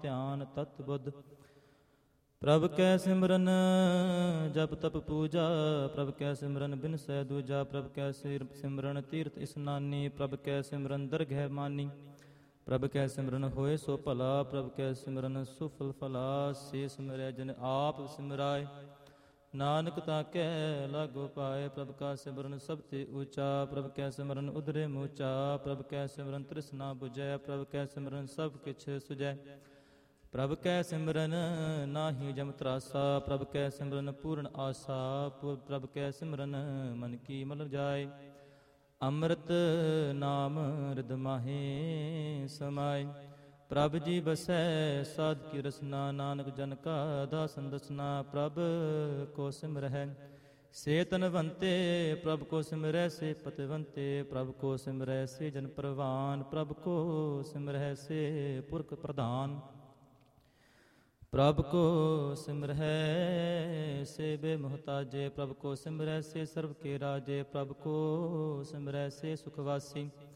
ਧਿਆਨ ਤਤ ਬੁੱਧ। ਪ੍ਰਭ ਕੈ ਸਿਮਰਨ ਜਪ ਤਪ ਪੂਜਾ, ਪ੍ਰਭ ਕੈ ਸਿਮਰਨ ਬਿਨ ਸੈ ਦੂਜਾ। ਪ੍ਰਭ ਕੈ ਸਿਮਰਨ ਤੀਰਥ ਇਸਨਾਨੀ, ਪ੍ਰਭ ਕੈ ਸਿਮਰਨ ਦਰਗਹਿ ਮਾਨੀ। ਪ੍ਰਭ ਕੈ ਸਿਮਰਨ ਹੋਏ ਸੋ ਭਲਾ, ਪ੍ਰਭ ਕੈ ਸਿਮਰਨ ਸੁਫਲ ਫਲਾ। ਸੇ ਸਿਮਰੈ ਜਿਨ ਆਪ ਸਿਮਰਾਏ, ਨਾਨਕ ਤਾਂ ਕੈ ਲਾਗੋ ਪਾਏ। ਪ੍ਰਭ ਕਾ ਸਿਮਰਨ ਸਭ ਤੇ ਊਚਾ, ਪ੍ਰਭ ਕੈ ਸਿਮਰਨ ਉਧਰੇ ਮੂਚਾ। ਪ੍ਰਭ ਕੈ ਸਿਮਰਨ ਤ੍ਰਿਸ਼ਨਾ ਬੁਝੈ, ਪ੍ਰਭ ਕੈ ਸਿਮਰਨ ਸਭ ਕਿਛ ਸੁਝੈ। ਪ੍ਰਭ ਕੈ ਸਿਮਰਨ ਨਾਹੀ ਜਮ ਤਰਾਸਾ, ਪ੍ਰਭ ਕੈ ਸਿਮਰਨ ਪੂਰਨ ਆਸਾ। ਪ੍ਰਭ ਕੈ ਸਿਮਰਨ ਮਨ ਕੀ ਮਲ ਜਾਏ, ਅੰਮ੍ਰਿਤ ਨਾਮ ਹਿਰਦ ਮਾਹੇ ਸਮਾਏ। ਪ੍ਰਭ ਜੀ ਬਸੈ ਸਾਧ ਕੀ ਰਸਨਾ, ਨਾਨਕ ਜਨ ਕਾ ਦਾਸਨ ਦਸਨਾ। ਪ੍ਰਭ ਕੋ ਸਿਮਰਹਿ ਸੇ ਤਨਵੰਤੇ, ਪ੍ਰਭ ਕੋ ਸਿਮਰੈ ਸੇ ਪਤਵੰਤੇ। ਪ੍ਰਭ ਕੋ ਸਿਮਰੈ ਸੇ ਜਨ ਪ੍ਰਵਾਨ, ਪ੍ਰਭ ਕੋ ਸਿਮਰੈ ਸੇ ਪੁਰਖ ਪ੍ਰਧਾਨ। ਪ੍ਰਭ ਕੋ ਸਿਮਰਹਿ ਸੇ ਬੇਮੁਹਤਾਜੇ, ਪ੍ਰਭ ਕੋ ਸਿਮਰੈ ਸੇ ਸਰਬ ਕੇ ਰਾਜੇ। ਪ੍ਰਭ ਕੋ ਸਿਮਰੈ ਸੇ ਸੁਖ ਵਾਸੀ,